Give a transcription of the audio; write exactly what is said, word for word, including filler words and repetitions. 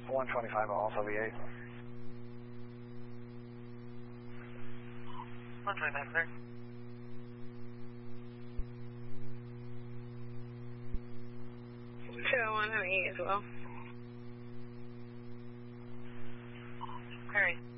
one twenty-five Alpha V eight. one twenty-five, sir. two oh one, I'm eight as well. Query.